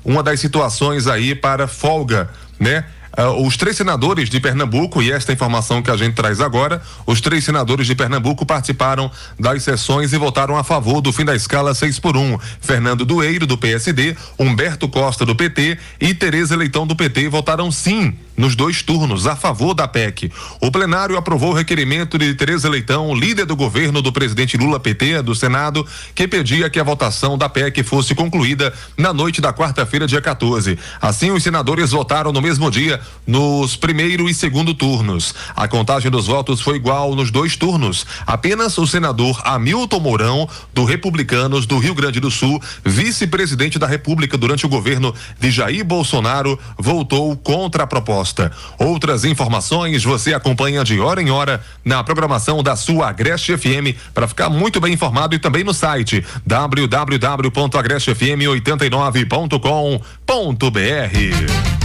uma das situações aí para folga, né? Os 3 senadores de Pernambuco, e esta informação que a gente traz agora, os 3 senadores de Pernambuco participaram das sessões e votaram a favor do fim da escala 6x1. Fernando Dueiro, do PSD, Humberto Costa, do PT e Tereza Leitão, do PT, votaram sim nos 2 turnos a favor da PEC. O plenário aprovou o requerimento de Tereza Leitão, líder do governo do presidente Lula, PT, do Senado, que pedia que a votação da PEC fosse concluída na noite da quarta-feira, dia 14. Assim, os senadores votaram no mesmo dia nos primeiro e segundo turnos. A contagem dos votos foi igual nos 2 turnos. Apenas o senador Hamilton Mourão, do Republicanos do Rio Grande do Sul, vice-presidente da República durante o governo de Jair Bolsonaro, votou contra a proposta. Outras informações você acompanha de hora em hora na programação da sua Agreste FM, para ficar muito bem informado, e também no site www.agrestefm89.com.br.